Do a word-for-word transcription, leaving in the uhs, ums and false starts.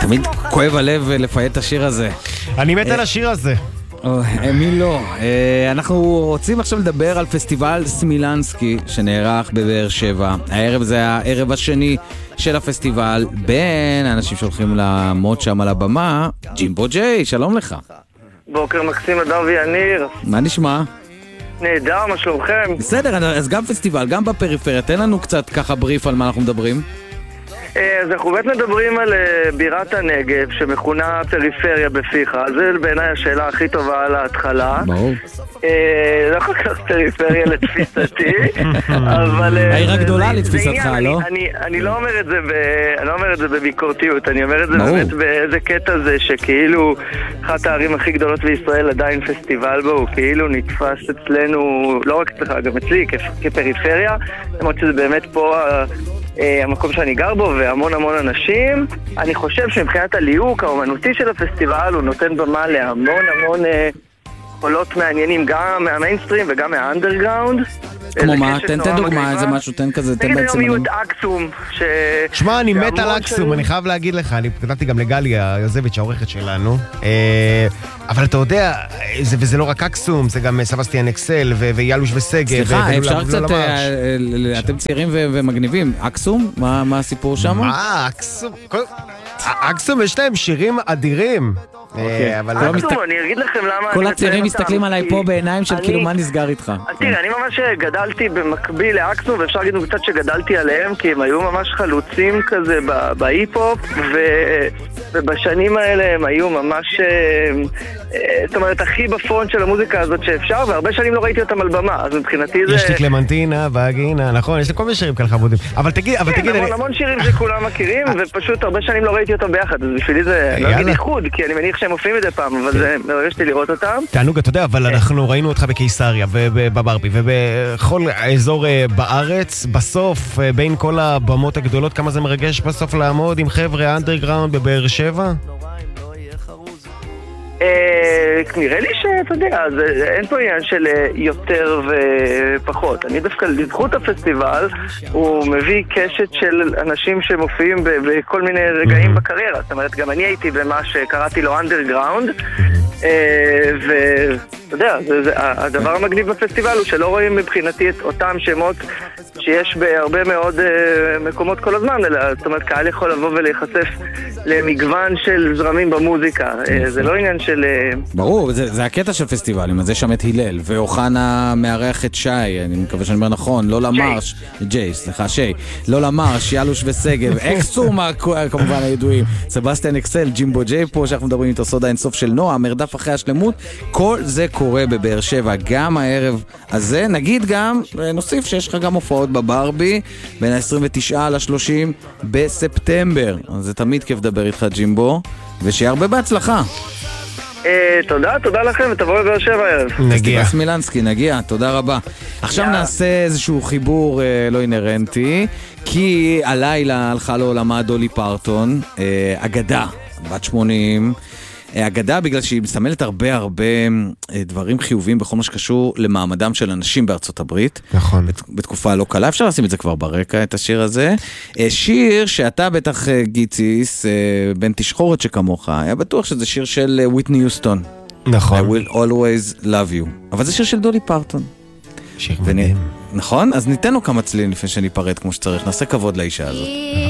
תמיד כואב הלב לפייט את השיר הזה. אני מת על השיר הזה. מי לא? אנחנו רוצים עכשיו לדבר על פסטיבל סמילנסקי שנערך בבאר שבע. הערב זה הערב השני של הפסטיבל. בין האנשים שהולכים לעמוד שם על הבמה, ג'ימבו ג'יי, שלום לך. בוקר מקסים, אדר ויניר. מה נשמע? נהדר, מה שלומכם? בסדר, אז גם פסטיבל, גם בפריפריה. תן לנו קצת ככה בריף על מה אנחנו מדברים. אז אנחנו באמת מדברים על בירת הנגב שמכונה פריפריה בפיך. זה בעיניי השאלה הכי טובה על ההתחלה. ברור. לא כל כך פריפריה לתפיסתי, אבל... העיר הגדולה לתפיסתך, לא? אני לא אומר את זה בביקורתיות, אני אומר את זה באמת באיזה קטע זה שכאילו אחת הערים הכי גדולות בישראל עדיין פסטיבל בו, הוא כאילו נתפס אצלנו, לא רק אצלך, גם אצלי, כפריפריה, למרות שזה באמת פה... המקום שאני גר בו והמון המון אנשים. אני חושב שמבחינת הליהוק האומנותי של הפסטיבל הוא נותן במה להמון המון קולות מעניינים גם מהמיינסטרים וגם מהאנדרגראונד. כמו מה? תן דוגמה, איזה משהו, תן כזה, תן בעצם... נגיד היום יהיו את אקסום. שמע, אני מת על אקסום, אני חייב להגיד לך, אני כתבתי גם לגליה יוזביץ' העורכת שלנו, אבל אתה יודע, וזה לא רק אקסום, זה גם סבסטיאן אקסל ויאלוש וסגב. סליחה, אפשר קצת, אתם צעירים ומגניבים, אקסום? מה הסיפור שם? מה, אקסום? אקסום יש להם שירים אדירים. אני אגיד לכם למה... כל הצעירים מסתכלים עליי פה בעיניים של כאילו מה נסגר איתך. תראה, אני ממש גדלתי במקביל לאקסום, ואפשר להגיד קצת שגדלתי עליהם, כי הם היו ממש חלוצים כזה בהיפ-הופ, ובשנים האלה הם היו ממש, זאת אומרת, הכי בפרונט של המוזיקה הזאת שאפשר, והרבה שנים לא ראיתי אותם על במה, אז מבחינתי זה... יש לי קלמנטינה, והגינה, נכון, יש לי כל מיני שירים כאלה חמודים. אבל תגיד, אבל תגיד... כן, המון שירים שכולם מכירים, ופשוט הרבה שנים לא ראיתי אותם ביחד, אז בשבילי זה לא אגיד איחוד, כי אני מניח שהם מופיעים מדי פעם, אבל זה מרגש לי לראות אותם. תענוג, אתה יודע, אבל אנחנו ראינו אותך בקיסריה ובברבי ובכל האזור בארץ, בסוף, בין כל הבמות הגדולות, כמה זה מרגש בסוף לעמוד עם חבר'ה אנדרגראונד בבאר שבע? נראה לי שאתה יודע, אין פה עניין של יותר ופחות. אני דווקא לזכות הפסטיבל הוא מביא קשת של אנשים שמופיעים בכל מיני רגעים בקריירה. זאת אומרת, גם אני הייתי במה שקראתי לו אנדרגראונד, ואתה יודע, הדבר המגניב בפסטיבל הוא שלא רואים מבחינתי את אותם שמות שיש בהרבה מאוד מקומות כל הזמן, אלא זאת אומרת, קהל יכול לבוא ולהיחשף למגוון של זרמים במוזיקה. זה לא עניין של... ברור, זה, זה הקטע של פסטיבלים, אז יש שם את הלל, ואוחנה מארח את שי, אני מקווה שאני אומר נכון, לא למרש, ג'יי, סליחה, שי, לא למרש, יאלוש וסגב, אקסום, כמובן הידועים, סבסטיאן אקסל, ג'ימבו ג'יי פה, שאנחנו מדברים איתו סודה אינסוף של נועה, מרדף אחרי השלמות, כל זה קורה בבאר שבע, גם הערב הזה, נגיד גם, נוסיף שיש לך גם הופעות בברבי, בין ה-עשרים ותשעה ל-שלושים בספטמבר, אז זה תמיד כיף לדבר איתך ג'ימבו, ושיהיה הרבה בהצלחה. תודה, תודה לכם, ותבואו לבאר שבע הערב. נגיע. סמילנסקי, נגיע, תודה רבה. עכשיו נעשה איזשהו חיבור לא אינרנטי, כי הלילה הלכה לעולמה דולי פרטון, אגדה, בת שמונים, אגדה בגלל שהיא מסמלת הרבה הרבה דברים חיוביים בכל מה שקשור למעמדם של אנשים בארצות הברית. נכון. בתקופה לא קלה, אפשר לשים את זה כבר ברקע, את השיר הזה. שיר שאתה בטח גיציס, בן תשחורת שכמוך, היה בטוח שזה שיר של וויטני יוסטון. נכון. I will always love you. אבל זה שיר של דולי פרטון. שיר מדהים. נכון? אז ניתן לו כמה צלילים לפני שניפרד כמו שצריך. נעשה כבוד לאישה הזאת.